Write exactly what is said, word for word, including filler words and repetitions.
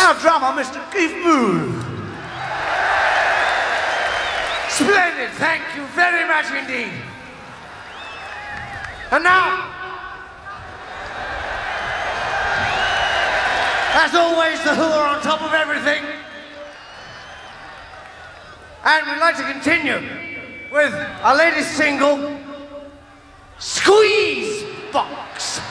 Our drummer, Mister Keith Moon. Splendid, thank you very much indeed. And now, as always, the Who are on top of everything. And we'd like to continue with our latest single, Squeeze Box.